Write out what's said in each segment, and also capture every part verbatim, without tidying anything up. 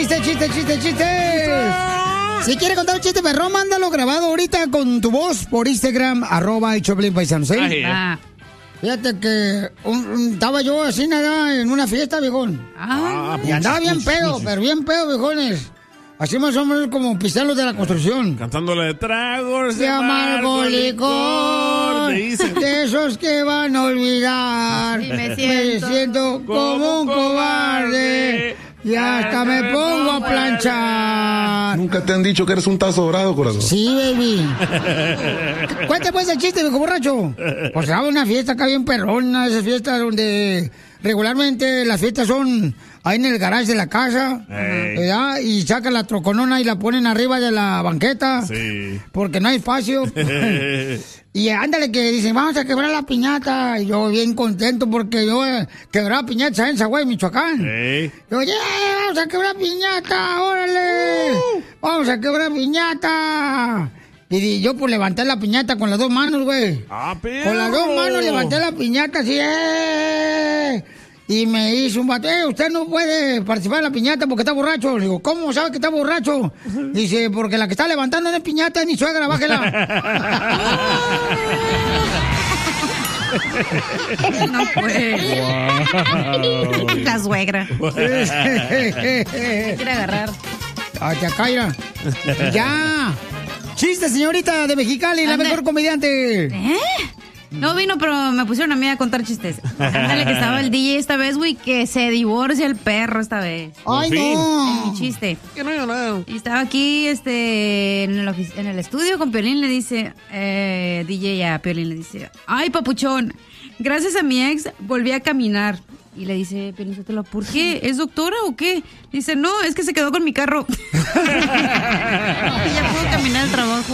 chiste, chiste, chiste, chiste. Si quiere contar un chiste perrón, mándalo grabado ahorita con tu voz por Instagram, arroba el Choplin Paisanos, ¿eh? Ah. Fíjate que un, un, estaba yo así nada en una fiesta, viejón. Ah, y andaba puch, bien puch, pedo, puch. pero bien pedo, viejones. Así más o menos como pisteros de la construcción. Cantándole de tragos de amargo licor, de esos que van a olvidar. Sí, me siento, me siento como un cobarde. Y hasta me pongo a planchar. Nunca te han dicho que eres un tazo dorado, corazón. Sí, baby. Cuéntame pues el chiste, viejo borracho. Pues estaba una fiesta acá bien perrona, esas fiestas donde regularmente las fiestas son ahí en el garage de la casa, hey. ¿verdad? Y sacan la troconona y la ponen arriba de la banqueta. Sí. Porque no hay espacio. Y ándale que dicen, vamos a quebrar la piñata. Y yo bien contento porque yo eh, quebraba piñatas en Zaguay, Michoacán. Hey. Yo, yeah, vamos a quebrar piñata, órale. Uh. Vamos a quebrar piñata. Y yo pues levanté la piñata con las dos manos, güey. Ah, pero... Con las dos manos levanté la piñata así, ¡eh! Y me hizo un vato, eh, usted no puede participar en la piñata porque está borracho. Le digo, ¿cómo sabe que está borracho? Dice, porque la que está levantando no es piñata, ni suegra, bájela. No puede. Wow. La suegra. Quiere agarrar. Ay, te caira. Ya. Chiste, señorita de Mexicali, la mejor comediante. ¿Eh? No vino, pero me pusieron a mí a contar chistes. Ándale, que estaba el D J esta vez, güey, que se divorcia el perro esta vez. ¡Ay, no! En mi chiste. Que no, no. Y estaba aquí, este, en el, en el estudio con Piolín, le dice, eh, D J a Piolín, le dice, ay, papuchón, gracias a mi ex volví a caminar. Y le dice, Piolín Sotelo, ¿por qué? ¿Es doctora o qué? Dice, no, es que se quedó con mi carro. Y ya puedo caminar al trabajo.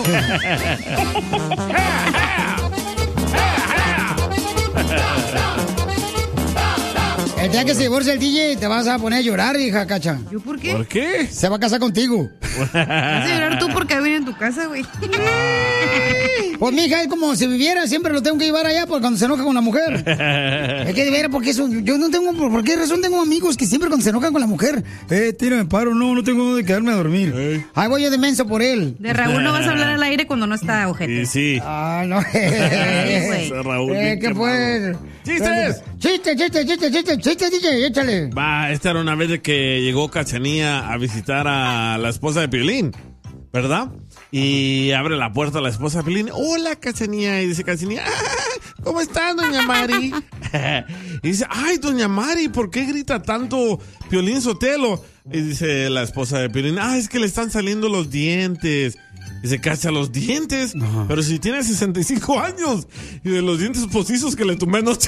El día que se divorcie el D J te vas a poner a llorar, hija Cacha. ¿Yo por qué? ¿Por qué? Se va a casar contigo. Vas a llorar tú porque viene en tu casa, güey. Pues mija, es como si viviera, siempre lo tengo que llevar allá por cuando se enoja con la mujer. Es que de veras, porque eso, yo no tengo, ¿por qué razón tengo amigos que siempre cuando se enojan con la mujer? Eh, tírame paro, no, no tengo dónde quedarme a dormir. Hey. Ay, voy yo de menso por él. De Raúl no vas a hablar al aire cuando no está ojete. Sí, sí. Ah, no. Eh, Raúl. Eh, ¿Qué fue? ¡Chistes! ¡Chiste, chiste, chiste, chiste, chiste, D J, échale! Va, esta era una vez de que llegó Cachanía a visitar a la esposa de Piolín, ¿verdad? Y abre la puerta a la esposa de Piolín. Hola, Cachanía. Y dice Cachanía, ¿cómo estás, doña Mari? Y dice, ay, doña Mari, ¿por qué grita tanto Piolín Sotelo? Y dice la esposa de Piolín, ah, es que le están saliendo los dientes. Y se cacha los dientes. Ajá. Pero si tiene sesenta y cinco años. Y de los dientes postizos que le tumbé anoche.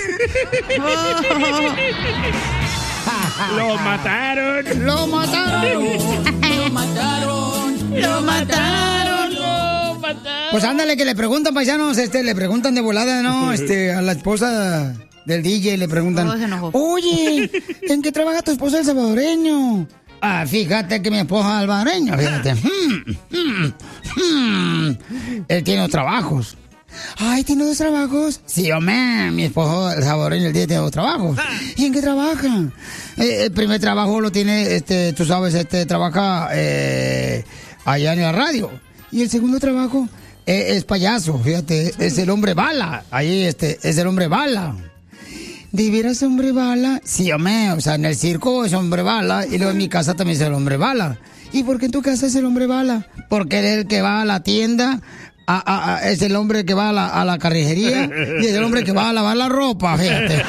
¡Lo mataron! ¡Lo mataron! ¡Lo mataron! ¡Lo mataron! ¡Lo mataron! Pues ándale, que le preguntan, paisanos, este, le preguntan de volada, ¿no? Este, a la esposa del D J le preguntan, oye, ¿en qué trabaja tu esposa el salvadoreño? Ah, fíjate que mi esposa es salvadoreño, fíjate. Hmm, hmm, hmm. Él tiene dos trabajos. Ay, ¿tiene dos trabajos? Sí, hombre, mi esposo el salvadoreño el día tiene dos trabajos. ¿Y en qué trabaja? Eh, el primer trabajo lo tiene, este, tú sabes, este, trabaja eh, allá en la radio. Y el segundo trabajo eh, es payaso, fíjate, es el hombre bala. Ahí, este, es el hombre bala. ¿De veras hombre bala? Sí, hombre, o sea, en el circo es hombre bala y luego en mi casa también es el hombre bala. ¿Y por qué en tu casa es el hombre bala? Porque él es el que va a la tienda, a, a, a, es el hombre que va a la, a la carnicería y es el hombre que va a lavar la ropa, fíjate.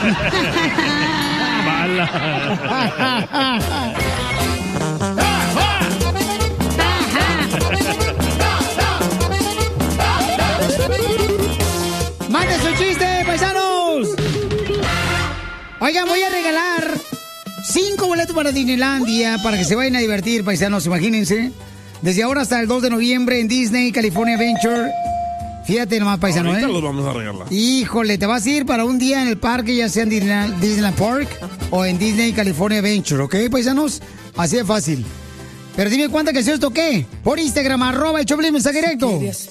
Bala. ¡Mande su chiste, paisanos! Oigan, voy a regalar cinco boletos para Disneylandia para que se vayan a divertir, paisanos, imagínense. Desde ahora hasta el dos de noviembre en Disney, California Adventure. Fíjate nomás, paisano, ahorita ¿eh? los vamos a regalar. Híjole, te vas a ir para un día en el parque, ya sea en Disneyland, Disneyland Park o en Disney, California Adventure, ¿ok, paisanos? Así de fácil. Pero dime cuántas canciones toqué por Instagram, arroba el Choplin, mensaje directo.